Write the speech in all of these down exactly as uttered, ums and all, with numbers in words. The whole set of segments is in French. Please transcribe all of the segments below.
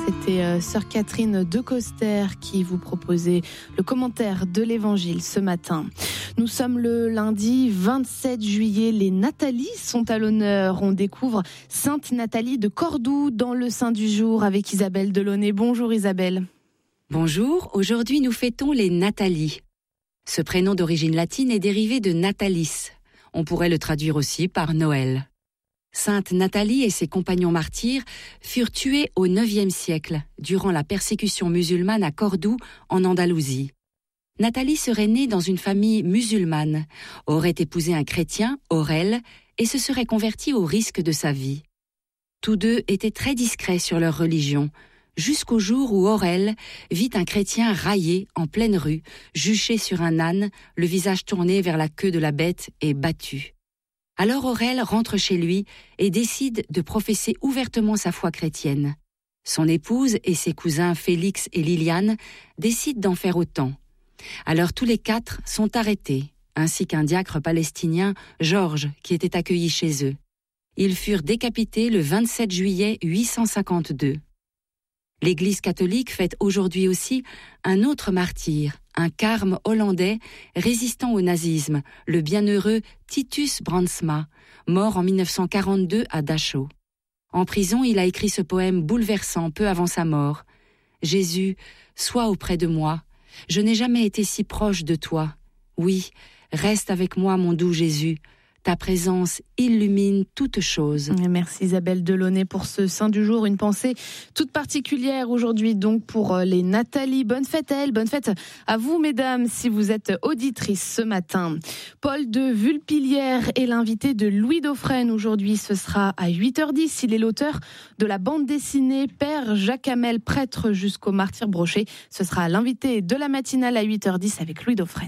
C'était euh, Sœur Catherine de Coster qui vous proposait le commentaire de l'Évangile ce matin. Nous sommes le lundi vingt-sept juillet. Les Natalies sont à l'honneur. On découvre Sainte Nathalie de Cordoue dans le Saint du jour avec Isabelle Delaunay. Bonjour Isabelle. Bonjour, aujourd'hui nous fêtons les Natalies. Ce prénom d'origine latine est dérivé de Natalis. On pourrait le traduire aussi par Noël. Sainte Nathalie et ses compagnons martyrs furent tués au neuvième siècle, durant la persécution musulmane à Cordoue, en Andalousie. Nathalie serait née dans une famille musulmane, aurait épousé un chrétien, Aurel, et se serait convertie au risque de sa vie. Tous deux étaient très discrets sur leur religion, jusqu'au jour où Aurel vit un chrétien raillé en pleine rue, juché sur un âne, le visage tourné vers la queue de la bête et battu. Alors Aurel rentre chez lui et décide de professer ouvertement sa foi chrétienne. Son épouse et ses cousins Félix et Liliane décident d'en faire autant. Alors tous les quatre sont arrêtés, ainsi qu'un diacre palestinien, Georges, qui était accueilli chez eux. Ils furent décapités le vingt-sept juillet huit cent cinquante-deux. L'Église catholique fête aujourd'hui aussi un autre martyr, un carme hollandais résistant au nazisme, le bienheureux Titus Brandsma, mort en mille neuf cent quarante-deux à Dachau. En prison, il a écrit ce poème bouleversant peu avant sa mort. « Jésus, sois auprès de moi. Je n'ai jamais été si proche de toi. Oui, reste avec moi, mon doux Jésus. Ta présence illumine toute chose. » Merci Isabelle Delaunay pour ce Saint du jour. Une pensée toute particulière aujourd'hui donc pour les Nathalie. Bonne fête à elle, bonne fête à vous mesdames si vous êtes auditrices ce matin. Paul de Vulpilière est l'invité de Louis Dauphren aujourd'hui. Ce sera à huit heures dix. Il est l'auteur de la bande dessinée Père Jacques Hamel, prêtre jusqu'au martyr broché. Ce sera l'invité de la matinale à huit heures dix avec Louis Dauphren.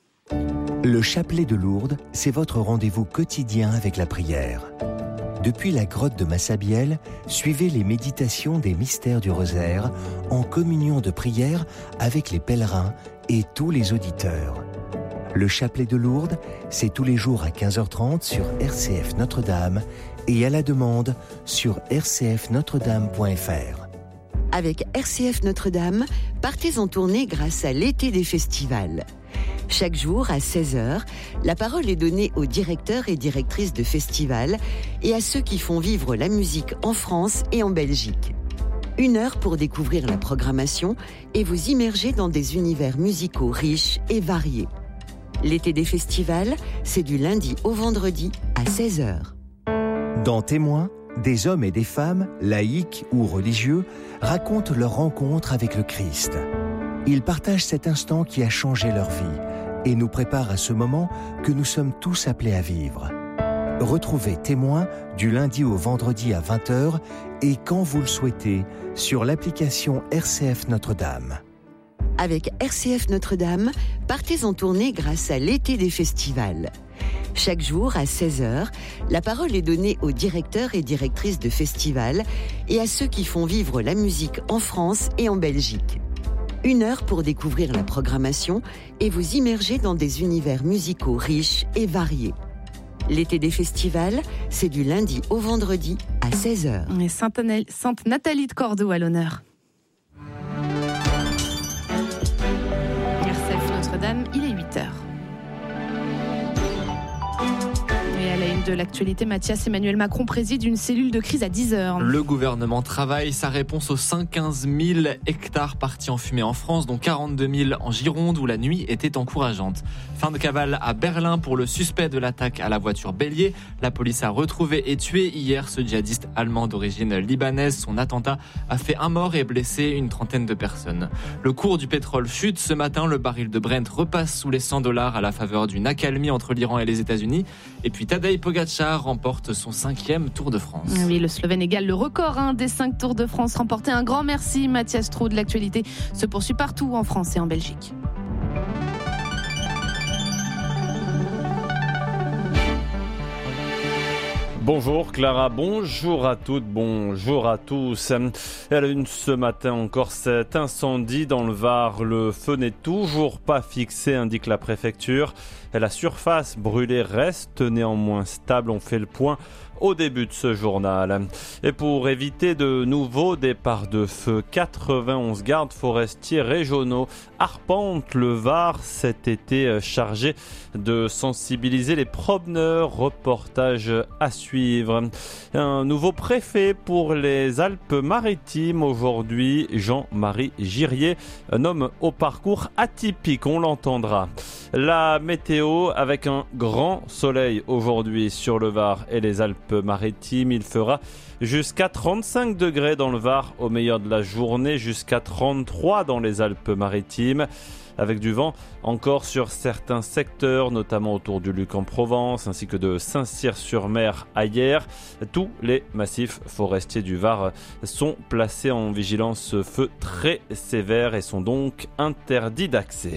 Le chapelet de Lourdes, c'est votre rendez-vous quotidien avec la prière. Depuis la grotte de Massabielle, suivez les méditations des mystères du rosaire en communion de prière avec les pèlerins et tous les auditeurs. Le chapelet de Lourdes, c'est tous les jours à quinze heures trente sur R C F Notre-Dame et à la demande sur r c f notre dame point f r. Avec R C F Notre-Dame, partez en tournée grâce à l'été des festivals. Chaque jour, à seize heures, la parole est donnée aux directeurs et directrices de festivals et à ceux qui font vivre la musique en France et en Belgique. Une heure pour découvrir la programmation et vous immerger dans des univers musicaux riches et variés. L'été des festivals, c'est du lundi au vendredi à seize heures. Dans Témoins, des hommes et des femmes, laïcs ou religieux, racontent leur rencontre avec le Christ. Ils partagent cet instant qui a changé leur vie et nous prépare à ce moment que nous sommes tous appelés à vivre. Retrouvez Témoins du lundi au vendredi à vingt heures et quand vous le souhaitez sur l'application R C F Notre-Dame. Avec R C F Notre-Dame, partez en tournée grâce à l'été des festivals. Chaque jour, à seize heures, la parole est donnée aux directeurs et directrices de festivals et à ceux qui font vivre la musique en France et en Belgique. Une heure pour découvrir la programmation et vous immerger dans des univers musicaux riches et variés. L'été des festivals, c'est du lundi au vendredi à seize heures. Et Sainte, Sainte Nathalie de Cordoue à l'honneur. R C F Notre-Dame, il est huit heures. Et à la une de l'actualité, Mathias, Emmanuel Macron préside une cellule de crise à dix heures. Le gouvernement travaille sa réponse aux cent quinze mille hectares partis en fumée en France, dont quarante-deux mille en Gironde, où la nuit était encourageante. Fin de cavale à Berlin pour le suspect de l'attaque à la voiture bélier. La police a retrouvé et tué hier ce djihadiste allemand d'origine libanaise. Son attentat a fait un mort et blessé une trentaine de personnes. Le cours du pétrole chute. Ce matin, le baril de Brent repasse sous les cent dollars à la faveur d'une accalmie entre l'Iran et les États-Unis. Et puis Tadej Pogačar remporte son cinquième Tour de France. Oui, le Slovène égale le record hein, des cinq Tours de France remportés. Un grand merci, Mathias Trou. De l'actualité se poursuit partout en France et en Belgique. Bonjour Clara, bonjour à toutes, bonjour à tous. À la une ce matin encore, cet incendie dans le Var. Le feu n'est toujours pas fixé, indique la préfecture. La surface brûlée reste néanmoins stable. On fait le point au début de ce journal. Et pour éviter de nouveaux départs de feu, quatre-vingt-onze gardes forestiers régionaux arpentent le Var cet été, chargés de sensibiliser les promeneurs. Reportage à suivre. Un nouveau préfet pour les Alpes-Maritimes aujourd'hui, Jean-Marie Girier, un homme au parcours atypique, on l'entendra. La météo avec un grand soleil aujourd'hui sur le Var et les Alpes-Maritimes. Il fera jusqu'à trente-cinq degrés dans le Var au meilleur de la journée, jusqu'à trente-trois dans les Alpes-Maritimes. Avec du vent encore sur certains secteurs, notamment autour du Luc en Provence, ainsi que de Saint-Cyr-sur-Mer à Hyères. Tous les massifs forestiers du Var sont placés en vigilance feu très sévère et sont donc interdits d'accès.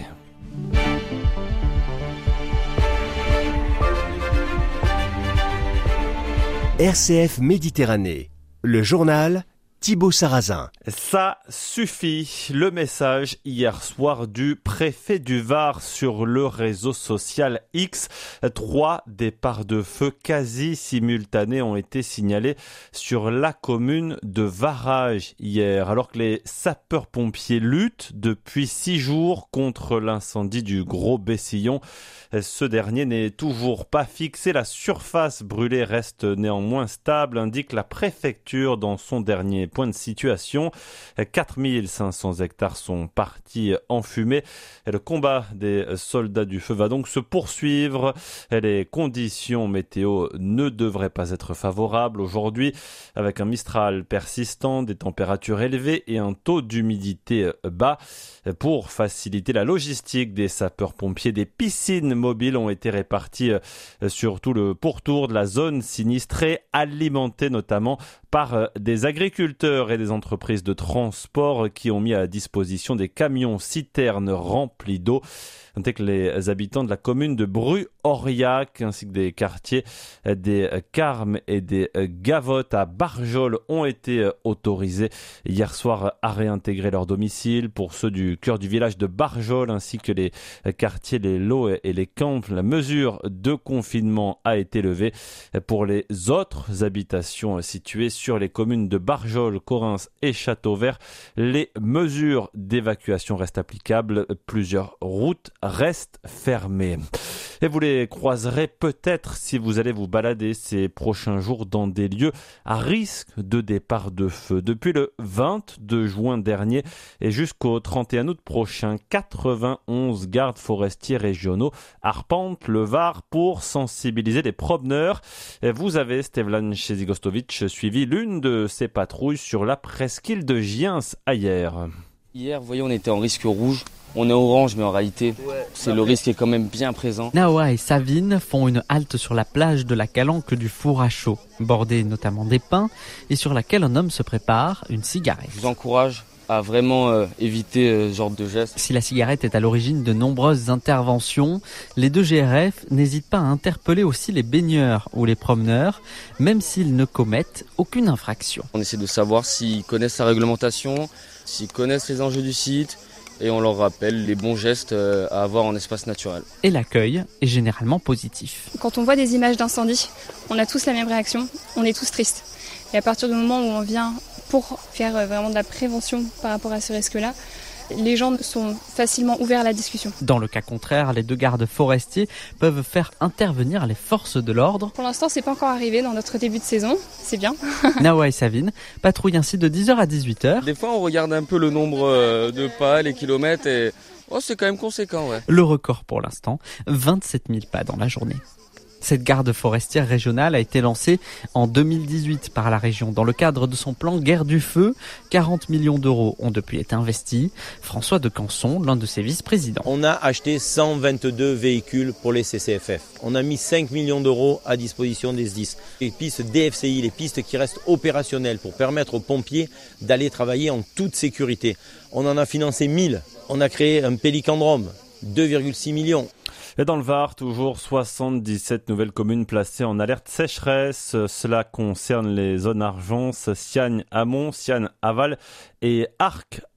R C F Méditerranée, le journal Thibaut Sarrazin. Ça suffit. Le message hier soir du préfet du Var sur le réseau social X. Trois départs de feu quasi simultanés ont été signalés sur la commune de Varage hier, alors que les sapeurs-pompiers luttent depuis six jours contre l'incendie du Gros Bessillon. Ce dernier n'est toujours pas fixé. La surface brûlée reste néanmoins stable, indique la préfecture dans son dernier point de situation. quatre mille cinq cents hectares sont partis en fumée. Et le combat des soldats du feu va donc se poursuivre. Et les conditions météo ne devraient pas être favorables aujourd'hui, avec un Mistral persistant, des températures élevées et un taux d'humidité bas. Pour faciliter la logistique des sapeurs-pompiers, des piscines mobiles ont été réparties sur tout le pourtour de la zone sinistrée, alimentées notamment par des agriculteurs et des entreprises de transport qui ont mis à disposition des camions citernes remplis d'eau. Notez que les habitants de la commune de Bru-Aurillac ainsi que des quartiers des Carmes et des Gavottes à Barjol ont été autorisés hier soir à réintégrer leur domicile. Pour ceux du cœur du village de Barjol ainsi que les quartiers Les Lots et les Camps, la mesure de confinement a été levée. Pour les autres habitations situées sur les communes de Barjol, Corrins et Châteauvert, les mesures d'évacuation restent applicables. Plusieurs routes restent fermées. Et vous les croiserez peut-être si vous allez vous balader ces prochains jours dans des lieux à risque de départ de feu. Depuis le vingt-deux juin dernier et jusqu'au trente et un août prochain, quatre-vingt-onze gardes forestiers régionaux arpentent le Var pour sensibiliser les promeneurs. Et vous avez, Stevlan Chezigostovic, suivi l'une de ces patrouilles sur la presqu'île de Giens à Hyères. Hier, vous voyez, on était en risque rouge. On est orange, mais en réalité, c'est le risque est quand même bien présent. Nawa et Savine font une halte sur la plage de la Calanque du Four à Chaud, bordée notamment des pins, et sur laquelle un homme se prépare une cigarette. Je vous encourage à vraiment euh, éviter euh, ce genre de geste. Si la cigarette est à l'origine de nombreuses interventions, les deux G R F n'hésitent pas à interpeller aussi les baigneurs ou les promeneurs, même s'ils ne commettent aucune infraction. On essaie de savoir s'ils connaissent la réglementation, s'ils connaissent les enjeux du site, et on leur rappelle les bons gestes à avoir en espace naturel. Et l'accueil est généralement positif. Quand on voit des images d'incendie, on a tous la même réaction, on est tous tristes. Et à partir du moment où on vient pour faire vraiment de la prévention par rapport à ce risque-là, les gens sont facilement ouverts à la discussion. Dans le cas contraire, les deux gardes forestiers peuvent faire intervenir les forces de l'ordre. Pour l'instant, c'est pas encore arrivé dans notre début de saison, c'est bien. Nawa et Savine patrouillent ainsi de dix heures à dix-huit heures. Des fois, on regarde un peu le nombre de pas, les kilomètres, et oh, c'est quand même conséquent. Ouais. Le record pour l'instant, vingt-sept mille pas dans la journée. Cette garde forestière régionale a été lancée en deux mille dix-huit par la région dans le cadre de son plan Guerre du Feu. quarante millions d'euros ont depuis été investis. François de Canson, l'un de ses vice-présidents. On a acheté cent vingt-deux véhicules pour les C C F F. On a mis cinq millions d'euros à disposition des S D I S. Les pistes D F C I, les pistes qui restent opérationnelles pour permettre aux pompiers d'aller travailler en toute sécurité. On en a financé mille. On a créé un pélicandrome, deux virgule six millions. Et dans le Var, toujours soixante-dix-sept nouvelles communes placées en alerte sécheresse. Cela concerne les zones Argence, Siagne-Amont, Siagne-Aval et Arc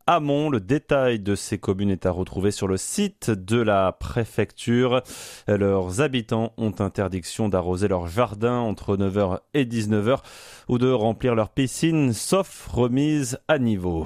amont. Le détail de ces communes est à retrouver sur le site de la préfecture. Leurs habitants ont interdiction d'arroser leur jardin entre neuf heures et dix-neuf heures ou de remplir leur piscine, sauf remise à niveau.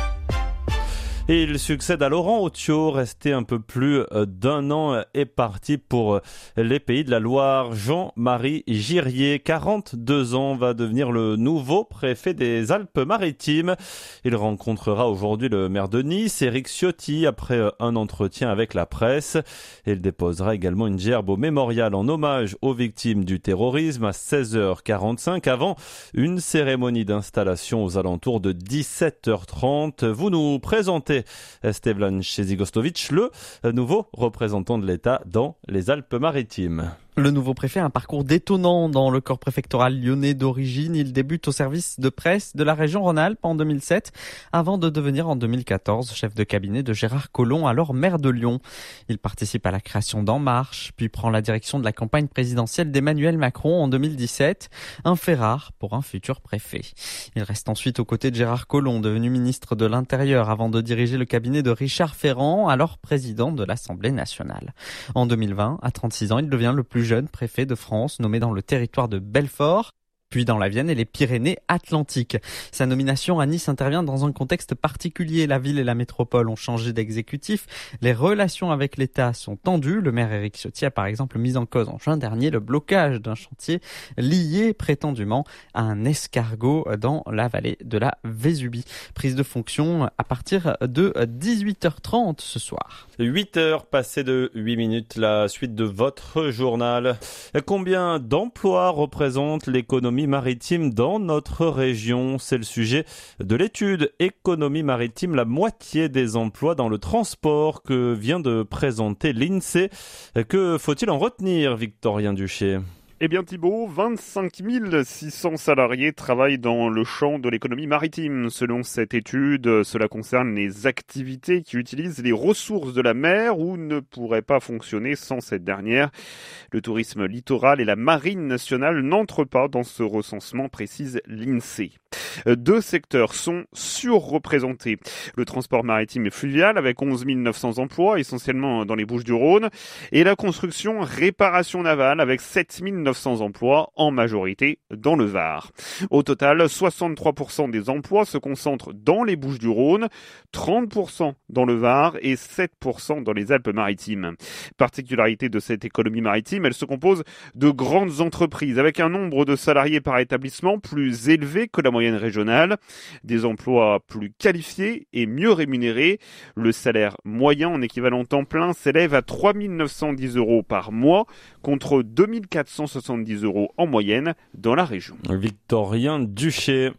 Et il succède à Laurent Otio, resté un peu plus d'un an, est parti pour les Pays de la Loire. Jean-Marie Girier, quarante-deux ans, va devenir le nouveau préfet des Alpes-Maritimes. Il rencontrera aujourd'hui le maire de Nice, Éric Ciotti, après un entretien avec la presse. Il déposera également une gerbe au mémorial en hommage aux victimes du terrorisme à seize heures quarante-cinq, avant une cérémonie d'installation aux alentours de dix-sept heures trente. Vous nous présentez Stevlan Chezigostovic, le nouveau représentant de l'État dans les Alpes-Maritimes. Le nouveau préfet a un parcours détonnant dans le corps préfectoral lyonnais d'origine. Il débute au service de presse de la région Rhône-Alpes en deux mille sept, avant de devenir en deux mille quatorze chef de cabinet de Gérard Collomb, alors maire de Lyon. Il participe à la création d'En Marche, puis prend la direction de la campagne présidentielle d'Emmanuel Macron en deux mille dix-sept, un fait rare pour un futur préfet. Il reste ensuite aux côtés de Gérard Collomb, devenu ministre de l'Intérieur, avant de diriger le cabinet de Richard Ferrand, alors président de l'Assemblée nationale. En deux mille vingt, à trente-six ans, il devient le plus jeune préfet de France, nommé dans le territoire de Belfort, puis dans la Vienne et les Pyrénées-Atlantiques. Sa nomination à Nice intervient dans un contexte particulier. La ville et la métropole ont changé d'exécutif. Les relations avec l'État sont tendues. Le maire Éric Ciotti a par exemple mis en cause en juin dernier le blocage d'un chantier lié prétendument à un escargot dans la vallée de la Vésubie. Prise de fonction à partir de dix-huit heures trente ce soir. huit heures passées de huit minutes, la suite de votre journal. Combien d'emplois représente l'économie maritime dans notre région? C'est le sujet de l'étude Économie maritime, la moitié des emplois dans le transport que vient de présenter l'INSEE. Que faut-il en retenir, Victorien Duché? Eh bien Thibaut, vingt-cinq mille six cents salariés travaillent dans le champ de l'économie maritime. Selon cette étude, cela concerne les activités qui utilisent les ressources de la mer ou ne pourraient pas fonctionner sans cette dernière. Le tourisme littoral et la marine nationale n'entrent pas dans ce recensement, précise l'INSEE. Deux secteurs sont surreprésentés. Le transport maritime et fluvial avec onze mille neuf cents emplois, essentiellement dans les Bouches-du-Rhône, et la construction réparation navale avec sept mille neuf cents emplois, en majorité dans le Var. Au total, soixante-trois pour cent des emplois se concentrent dans les Bouches-du-Rhône, trente pour cent dans le Var et sept pour cent dans les Alpes-Maritimes. Particularité de cette économie maritime, elle se compose de grandes entreprises avec un nombre de salariés par établissement plus élevé que la moyenne régionale, des emplois plus qualifiés et mieux rémunérés. Le salaire moyen en équivalent temps plein s'élève à trois mille neuf cent dix euros par mois contre deux mille quatre cent soixante-dix euros en moyenne dans la région. Victorien Duché.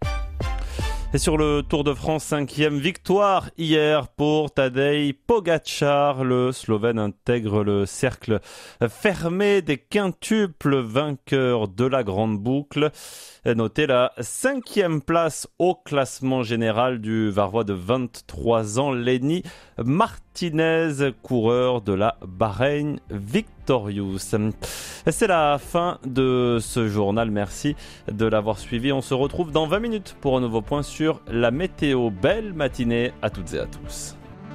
Et sur le Tour de France, cinquième victoire hier pour Tadej Pogačar. Le Slovène intègre le cercle fermé des quintuples vainqueurs de la grande boucle. Notez la cinquième place au classement général du Varois de vingt-trois ans, Lenny Martinez, coureur de la Bahreïn Victorious. C'est la fin de ce journal. Merci de l'avoir suivi. On se retrouve dans vingt minutes pour un nouveau point sur la météo. Belle matinée à toutes et à tous.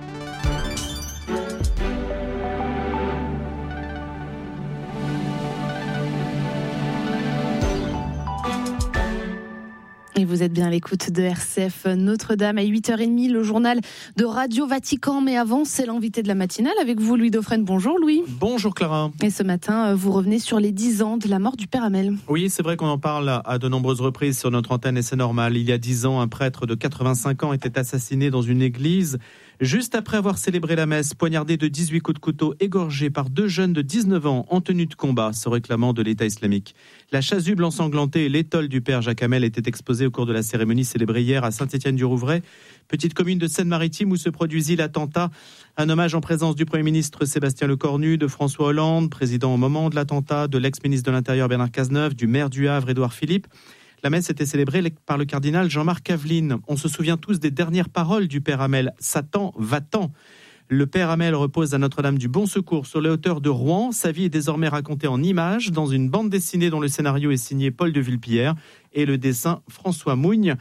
Et vous êtes bien à l'écoute de R C F Notre-Dame à huit heures trente, le journal de Radio Vatican. Mais avant, c'est l'invité de la matinale avec vous, Louis Dauphren. Bonjour Louis. Bonjour Clara. Et ce matin, vous revenez sur les dix ans de la mort du Père Hamel. Oui, c'est vrai qu'on en parle à de nombreuses reprises sur notre antenne et c'est normal. Il y a dix ans, un prêtre de quatre-vingt-cinq ans était assassiné dans une église. Juste après avoir célébré la messe, poignardé de dix-huit coups de couteau, égorgé par deux jeunes de dix-neuf ans en tenue de combat, se réclamant de l'État islamique. La chasuble ensanglantée et l'étole du Père Jacques Hamel étaient exposés au cours de la cérémonie célébrée hier à Saint-Étienne-du-Rouvray, petite commune de Seine-Maritime où se produisit l'attentat. Un hommage en présence du Premier ministre Sébastien Lecornu, de François Hollande, président au moment de l'attentat, de l'ex-ministre de l'Intérieur Bernard Cazeneuve, du maire du Havre Édouard Philippe. La messe était célébrée par le cardinal Jean-Marc Aveline. On se souvient tous des dernières paroles du Père Hamel. « Satan, va-t'en ». Le Père Hamel repose à Notre-Dame du Bon Secours sur les hauteurs de Rouen. Sa vie est désormais racontée en images dans une bande dessinée dont le scénario est signé Paul de Villepierre et le dessin François Mougne.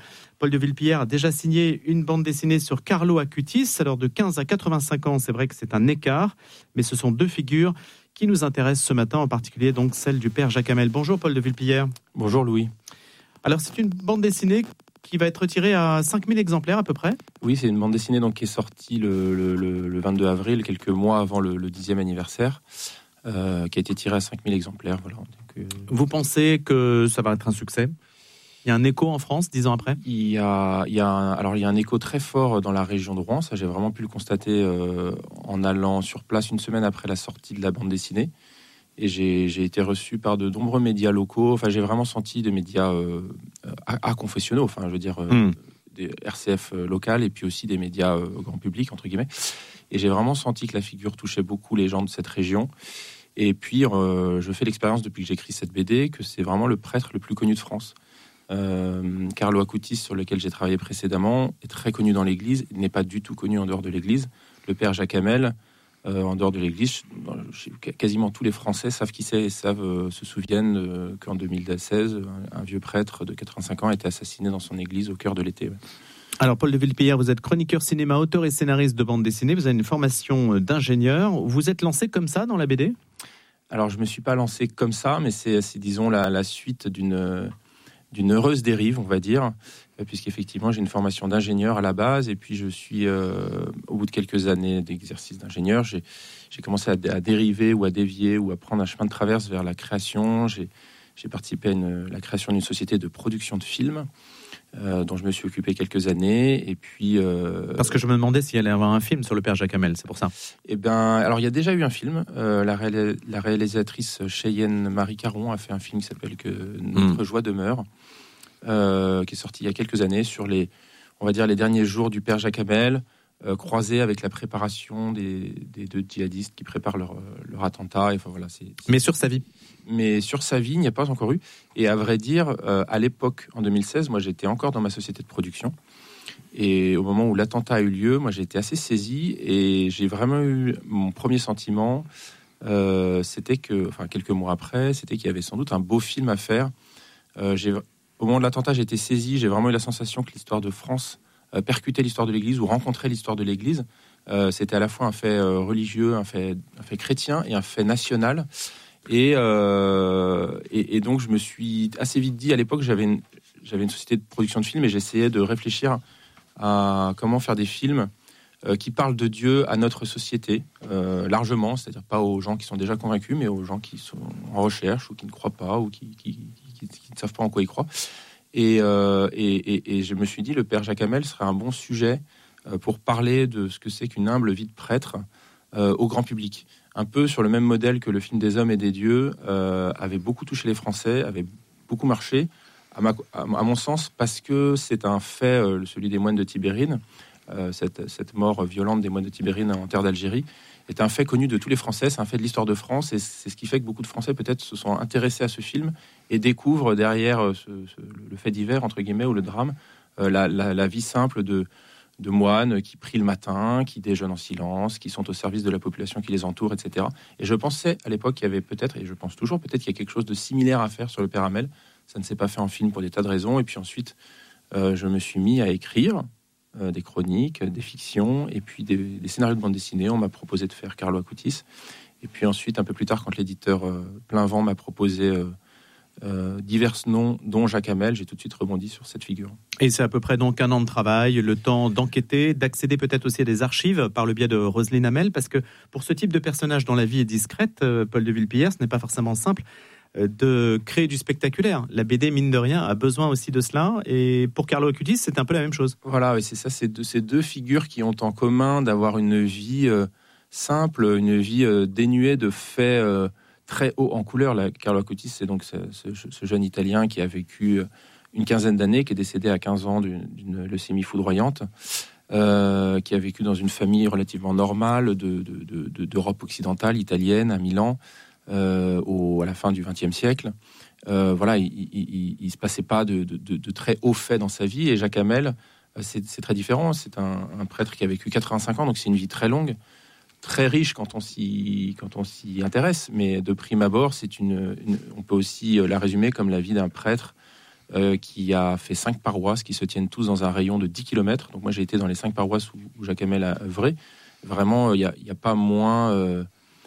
Paul de Villepierre a déjà signé une bande dessinée sur Carlo Acutis. Alors de quinze à quatre-vingt-cinq ans, c'est vrai que c'est un écart, mais ce sont deux figures qui nous intéressent ce matin, en particulier donc celle du père Jacques Hamel. Bonjour Paul de Villepierre. Bonjour Louis. Alors c'est une bande dessinée qui va être retirée à cinq mille exemplaires à peu près. Oui, c'est une bande dessinée donc, qui est sortie le, le, le, le vingt-deux avril, quelques mois avant le, le dixième anniversaire, euh, qui a été tirée à cinq mille exemplaires. Voilà. Donc, euh... Vous pensez que ça va être un succès ? Il y a un écho en France, dix ans après ? Il y a, il y a un, alors, il y a un écho très fort dans la région de Rouen. Ça, j'ai vraiment pu le constater euh, en allant sur place une semaine après la sortie de la bande dessinée. Et j'ai, j'ai été reçu par de nombreux médias locaux. Enfin, j'ai vraiment senti des médias euh, aconfessionnaux, enfin, je veux dire, euh, mm. des R C F locales et puis aussi des médias euh, grand public, entre guillemets. Et j'ai vraiment senti que la figure touchait beaucoup les gens de cette région. Et puis, euh, je fais l'expérience depuis que j'écris cette B D que c'est vraiment le prêtre le plus connu de France. Euh, Carlo Acutis, sur lequel j'ai travaillé précédemment, est très connu dans l'Église. Il n'est pas du tout connu en dehors de l'Église. Le père Jacques Hamel, euh, en dehors de l'Église, quasiment tous les Français savent qui c'est et savent, euh, se souviennent euh, qu'en deux mille seize, un, un vieux prêtre de quatre-vingt-cinq ans a été assassiné dans son église au cœur de l'été. Ouais. Alors Paul de Villepierre, vous êtes chroniqueur cinéma, auteur et scénariste de bande dessinée. Vous avez une formation d'ingénieur. Vous êtes lancé comme ça dans la B D ? Alors je me suis pas lancé comme ça, mais c'est, c'est disons la, la suite d'une d'une heureuse dérive, on va dire, puisqu'effectivement, j'ai une formation d'ingénieur à la base, et puis je suis, euh, au bout de quelques années d'exercice d'ingénieur, j'ai, j'ai commencé à, à dériver ou à dévier ou à prendre un chemin de traverse vers la création. J'ai, j'ai participé à une, la création d'une société de production de films, euh, dont je me suis occupé quelques années, et puis... Euh, Parce que je me demandais s'il allait y avoir un film sur le père Jacques Hamel, c'est pour ça. Eh bien, alors il y a déjà eu un film, euh, la, réalis- la réalisatrice Cheyenne Marie Caron a fait un film qui s'appelle que Notre mmh. joie demeure, Euh, qui est sorti il y a quelques années sur les, on va dire les derniers jours du père Jacques Hamel, euh, croisé avec la préparation des, des deux djihadistes qui préparent leur, leur attentat. Et enfin, voilà, c'est, c'est... Mais sur sa vie. Mais sur sa vie, il n'y a pas encore eu. Et à vrai dire, euh, à l'époque, en deux mille seize, moi j'étais encore dans ma société de production. Et au moment où l'attentat a eu lieu, moi j'ai été assez saisi et j'ai vraiment eu mon premier sentiment. Euh, c'était que, enfin quelques mois après, c'était qu'il y avait sans doute un beau film à faire. Euh, j'ai Au moment de l'attentat, j'ai été saisi, j'ai vraiment eu la sensation que l'histoire de France euh, percutait l'histoire de l'Église ou rencontrait l'histoire de l'Église. Euh, c'était à la fois un fait euh, religieux, un fait, un fait chrétien et un fait national. Et, euh, et, et donc, je me suis assez vite dit, à l'époque, j'avais une, j'avais une société de production de films et j'essayais de réfléchir à comment faire des films euh, qui parlent de Dieu à notre société, euh, largement, c'est-à-dire pas aux gens qui sont déjà convaincus, mais aux gens qui sont en recherche ou qui ne croient pas ou qui... qui Qui, qui ne savent pas en quoi ils croient. Et, euh, et, et, et je me suis dit, le père Jacques Hamel serait un bon sujet euh, pour parler de ce que c'est qu'une humble vie de prêtre euh, au grand public. Un peu sur le même modèle que le film des hommes et des dieux euh, avait beaucoup touché les Français, avait beaucoup marché, à, ma, à, à mon sens, parce que c'est un fait, euh, celui des moines de Tibérine, euh, cette, cette mort violente des moines de Tibérine en terre d'Algérie, est un fait connu de tous les Français, c'est un fait de l'histoire de France, et c'est ce qui fait que beaucoup de Français peut-être se sont intéressés à ce film et découvrent derrière ce, ce, le fait divers, entre guillemets, ou le drame, euh, la, la, la vie simple de, de moines qui prient le matin, qui déjeunent en silence, qui sont au service de la population qui les entoure, et cetera. Et je pensais à l'époque qu'il y avait peut-être, et je pense toujours, peut-être qu'il y a quelque chose de similaire à faire sur le père Hamel. Ça ne s'est pas fait en film pour des tas de raisons, et puis ensuite, euh, je me suis mis à écrire Euh, des chroniques, des fictions, et puis des, des scénarios de bande dessinée. On m'a proposé de faire Carlo Acutis. Et puis ensuite, un peu plus tard, quand l'éditeur euh, Plein Vent m'a proposé euh, euh, divers noms, dont Jacques Hamel, j'ai tout de suite rebondi sur cette figure. Et c'est à peu près donc un an de travail, le temps d'enquêter, d'accéder peut-être aussi à des archives par le biais de Roselyne Hamel, parce que pour ce type de personnage dont la vie est discrète, euh, Paul de Villepierre, ce n'est pas forcément simple de créer du spectaculaire. La B D, mine de rien, a besoin aussi de cela. Et pour Carlo Acutis, c'est un peu la même chose. Voilà, et c'est ça, c'est deux, ces deux figures qui ont en commun d'avoir une vie euh, simple, une vie euh, dénuée de faits euh, très hauts en couleur. La, Carlo Acutis, c'est donc ce, ce, ce jeune Italien qui a vécu une quinzaine d'années, qui est décédé à quinze ans d'une, d'une leucémie foudroyante, euh, qui a vécu dans une famille relativement normale de, de, de, de, d'Europe occidentale, italienne, à Milan, Euh, au, à la fin du vingtième siècle. Euh, voilà, il, il, il, il se passait pas de, de, de, de très hauts faits dans sa vie. Et Jacques Hamel, c'est, c'est très différent. C'est un, un prêtre qui a vécu quatre-vingt-cinq ans, donc c'est une vie très longue, très riche quand on s'y, quand on s'y intéresse. Mais de prime abord, c'est une, une, on peut aussi la résumer comme la vie d'un prêtre euh, qui a fait cinq paroisses qui se tiennent tous dans un rayon de dix kilomètres. Donc moi j'ai été dans les cinq paroisses où, où Jacques Hamel a œuvré. Vraiment, il n'y a, y a pas moins... Euh,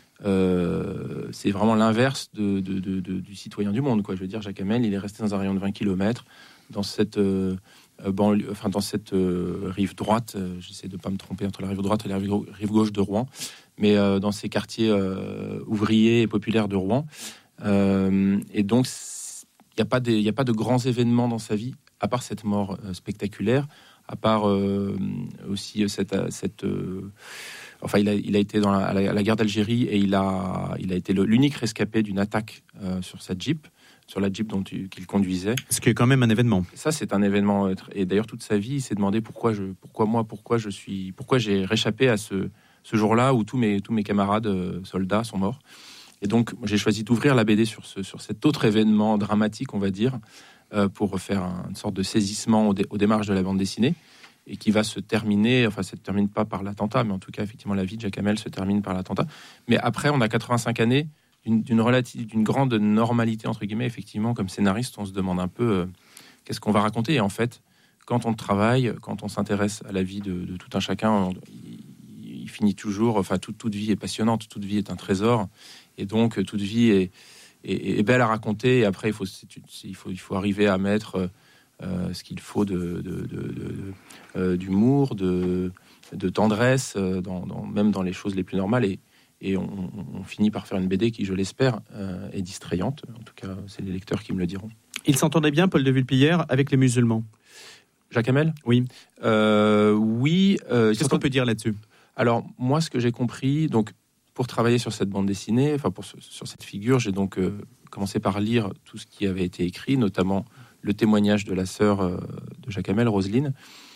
euh, c'est vraiment l'inverse de, de, de, de, du citoyen du monde, quoi. Je veux dire, Jacques Hamel, il est resté dans un rayon de vingt kilomètres, dans cette... Euh, banlieue, enfin, dans cette euh, rive droite, euh, j'essaie de ne pas me tromper entre la rive droite et la rive gauche de Rouen, mais euh, dans ces quartiers euh, ouvriers et populaires de Rouen. Euh, et donc, il n'y a pas des, il n'y a pas de grands événements dans sa vie, à part cette mort euh, spectaculaire, à part euh, aussi cette... cette euh, enfin, il a, il a été dans la, à, la, à la guerre d'Algérie et il a, il a été le, l'unique rescapé d'une attaque euh, sur sa Jeep, sur la Jeep dont il, qu'il conduisait. Ce qui est quand même un événement. Ça, c'est un événement. Et d'ailleurs, toute sa vie, il s'est demandé pourquoi, je, pourquoi moi, pourquoi je suis, pourquoi j'ai réchappé à ce, ce jour-là où tous mes, tous mes camarades euh, soldats sont morts. Et donc, j'ai choisi d'ouvrir la B D sur, ce, sur cet autre événement dramatique, on va dire, euh, pour faire un, une sorte de saisissement aux, dé, aux démarches de la bande dessinée, et qui va se terminer, enfin, ça ne se termine pas par l'attentat, mais en tout cas, effectivement, la vie de Jacques Hamel se termine par l'attentat. Mais après, on a quatre-vingt-cinq années d'une, d'une, relative, d'une grande normalité, entre guillemets. Effectivement, comme scénariste, on se demande un peu euh, qu'est-ce qu'on va raconter. Et en fait, quand on travaille, quand on s'intéresse à la vie de, de tout un chacun, on, il, il finit toujours, enfin, toute, toute vie est passionnante, toute vie est un trésor. Et donc, toute vie est, est, est belle à raconter. Et après, il faut, il faut, il faut arriver à mettre euh, ce qu'il faut de, de, de, de, de, euh, d'humour, de, de tendresse, euh, dans, dans, même dans les choses les plus normales. Et, et on, on finit par faire une B D qui, je l'espère, euh, est distrayante. En tout cas, c'est les lecteurs qui me le diront. Il s'entendait bien, Paul de Villepière, avec les musulmans. Jacques Hamel ? Oui. Euh, oui. Euh, Qu'est-ce qu'on peut dire là-dessus ? Alors, moi, ce que j'ai compris... donc pour travailler sur cette bande dessinée, enfin pour, sur cette figure, j'ai donc euh, commencé par lire tout ce qui avait été écrit, notamment le témoignage de la sœur euh, de Jacques Hamel, Roselyne.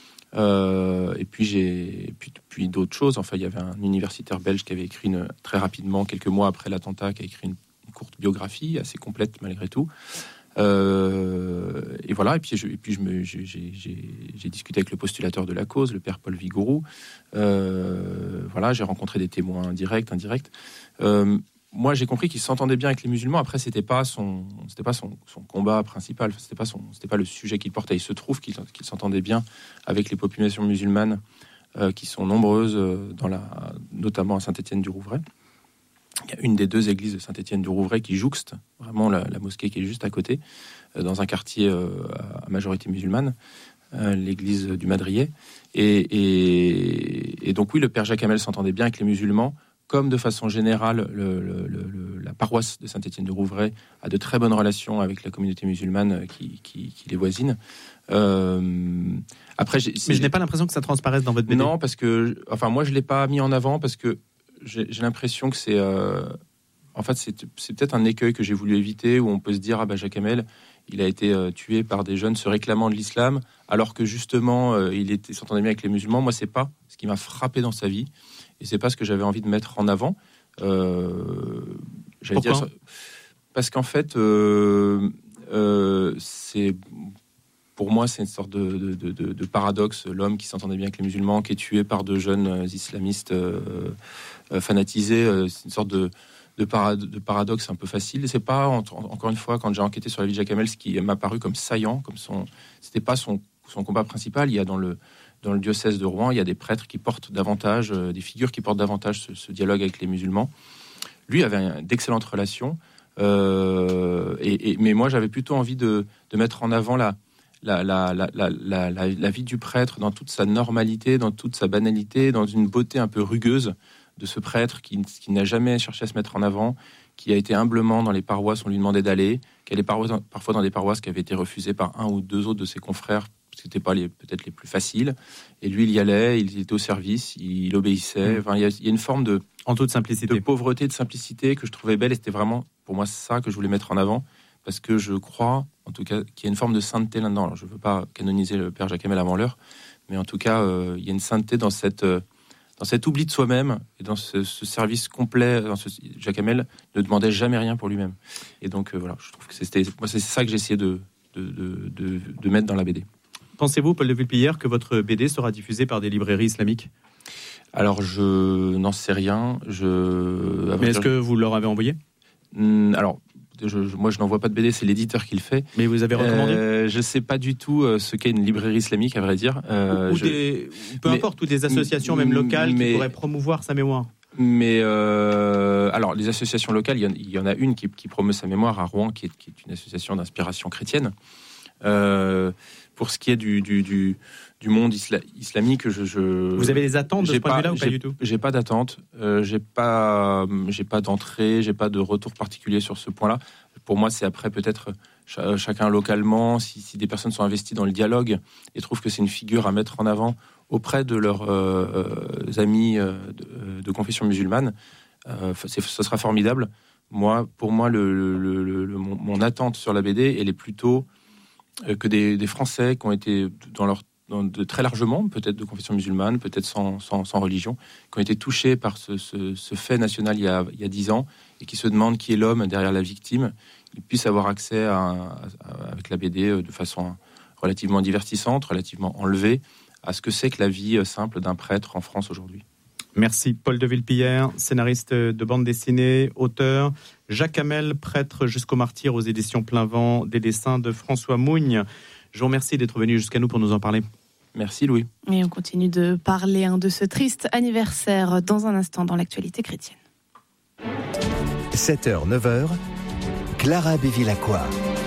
Euh, et puis j'ai puis, puis d'autres choses. Enfin, il y avait un universitaire belge qui avait écrit une, très rapidement, quelques mois après l'attentat, qui a écrit une, une courte biographie assez complète malgré tout. Euh, et voilà. Et puis, je, et puis je me, j'ai, j'ai, j'ai discuté avec le postulateur de la cause, le père Paul Vigouroux. Euh, voilà, j'ai rencontré des témoins directs, indirects. Euh, moi, j'ai compris qu'il s'entendait bien avec les musulmans. Après, c'était pas son, c'était pas son, son combat principal. C'était pas son, c'était pas le sujet qu'il portait. Il se trouve qu'il, qu'il s'entendait bien avec les populations musulmanes euh, qui sont nombreuses euh, dans la, notamment à Saint-Étienne-du-Rouvray. Il y a une des deux églises de Saint-Étienne-du-Rouvray qui jouxte vraiment la, la mosquée qui est juste à côté, euh, dans un quartier euh, à majorité musulmane, euh, l'église du Madrier. Et, et, et donc oui, le père Jacques Hamel s'entendait bien avec les musulmans, comme de façon générale, le, le, le, la paroisse de Saint-Étienne-du-Rouvray a de très bonnes relations avec la communauté musulmane qui, qui, qui les voisine. Euh, après, j'ai, Mais je n'ai pas l'impression que ça transparaisse dans votre B D. Non, parce que, enfin, moi, je ne l'ai pas mis en avant parce que J'ai, j'ai l'impression que c'est, euh, en fait, c'est, c'est peut-être un écueil que j'ai voulu éviter, où on peut se dire ah bah Jacques Hamel, il a été euh, tué par des jeunes se réclamant de l'islam, alors que justement euh, il était s'entendait bien avec les musulmans. Moi, c'est pas ce qui m'a frappé dans sa vie, et c'est pas ce que j'avais envie de mettre en avant. Euh, j'allais Pourquoi ? dire, parce qu'en fait, euh, euh, c'est pour moi, c'est une sorte de, de, de, de paradoxe. L'homme qui s'entendait bien avec les musulmans, qui est tué par de jeunes islamistes euh, euh, fanatisés, euh, c'est une sorte de, de, para, de paradoxe un peu facile. Et c'est pas, en, encore une fois, quand j'ai enquêté sur la vie de Jacques Hamel, ce qui m'a paru comme saillant, comme son, c'était pas son, son combat principal. Il y a dans le, dans le diocèse de Rouen, il y a des prêtres qui portent davantage, euh, des figures qui portent davantage ce, ce dialogue avec les musulmans. Lui avait un, d'excellentes relations, euh, et, et, mais moi, j'avais plutôt envie de, de mettre en avant la La, la, la, la, la, la, la vie du prêtre dans toute sa normalité, dans toute sa banalité, dans une beauté un peu rugueuse de ce prêtre qui, qui n'a jamais cherché à se mettre en avant, qui a été humblement dans les paroisses, on lui demandait d'aller, qui allait parfois, parfois dans des paroisses qui avaient été refusées par un ou deux autres de ses confrères, parce que c'était pas les, peut-être les plus faciles, et lui il y allait, il était au service, il obéissait. Enfin, il y a, il y a une forme de, en toute simplicité, de pauvreté, de simplicité que je trouvais belle, et c'était vraiment pour moi ça que je voulais mettre en avant. Parce que je crois, en tout cas, qu'il y a une forme de sainteté là-dedans. Alors, je ne veux pas canoniser le père Jacques Hamel avant l'heure, mais en tout cas, euh, il y a une sainteté dans, cette, euh, dans cet oubli de soi-même et dans ce, ce service complet. Dans ce, Jacques Hamel ne demandait jamais rien pour lui-même. Et donc, euh, voilà, je trouve que c'était, moi, c'est ça que j'ai essayé de, de, de, de, de mettre dans la B D. Pensez-vous, Paul de Villepière, que votre B D sera diffusée par des librairies islamiques ? Alors, je n'en sais rien. Je... Mais est-ce que vous leur avez envoyé ? Alors, je, je, moi je n'envoie pas de B D, c'est l'éditeur qui le fait. Mais vous avez recommandé euh, Je sais pas du tout euh, ce qu'est une librairie islamique, à vrai dire. Euh, ou je... des, peu mais, importe, ou des associations même locales mais, qui pourraient promouvoir sa mémoire. Mais euh, alors, les associations locales, il y en, il y en a une qui, qui promeut sa mémoire à Rouen, qui est, qui est une association d'inspiration chrétienne. Euh, pour ce qui est du, du, du, du monde isla, islamique, je, je... Vous avez des attentes de ce point de vue-là ou pas du tout ? J'ai pas d'attente, euh, j'ai pas, j'ai pas d'entrée, j'ai pas de retour particulier sur ce point-là. Pour moi, c'est après peut-être ch- chacun localement, si, si des personnes sont investies dans le dialogue et trouvent que c'est une figure à mettre en avant auprès de leurs euh, euh, amis euh, de, de confession musulmane, euh, c'est, ce sera formidable. Moi, pour moi, le, le, le, le, mon, mon attente sur la B D, elle est plutôt euh, que des, des Français qui ont été dans leur dans de, très largement, peut-être de confession musulmane, peut-être sans, sans, sans religion, qui ont été touchés par ce, ce, ce fait national il y a il y a dix ans et qui se demandent qui est l'homme derrière la victime, ils puissent avoir accès à, à, à, avec la B D de façon relativement divertissante, relativement enlevée, à ce que c'est que la vie simple d'un prêtre en France aujourd'hui. Merci Paul de Villepière, scénariste de bande dessinée, auteur. Jacques Hamel, prêtre jusqu'au martyr aux éditions Plein Vent, des dessins de François Mougne. Je vous remercie d'être venu jusqu'à nous pour nous en parler. Merci Louis. Et on continue de parler hein, de ce triste anniversaire dans un instant dans l'actualité chrétienne. sept heures, neuf heures, Clara Bévilacqua.